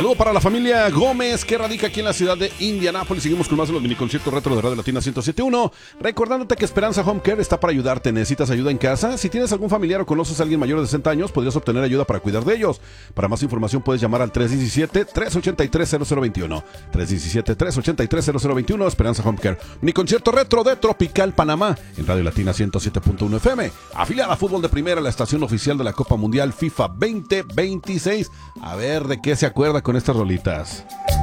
Saludo para la familia Gómez que radica aquí en la ciudad de Indianápolis. Seguimos con más de los miniconciertos retro de Radio Latina 107.1. Recordándote que Esperanza Home Care está para ayudarte. ¿Necesitas ayuda en casa? Si tienes algún familiar o conoces a alguien mayor de 60 años, podrías obtener ayuda para cuidar de ellos. Para más información puedes llamar al 317-383-0021. 317-383-0021. Esperanza Home Care. Miniconcierto retro de Tropical Panamá en Radio Latina 107.1 FM. Afiliada a Fútbol de Primera, la estación oficial de la Copa Mundial FIFA 2026. A ver de qué se acuerda con estas rolitas.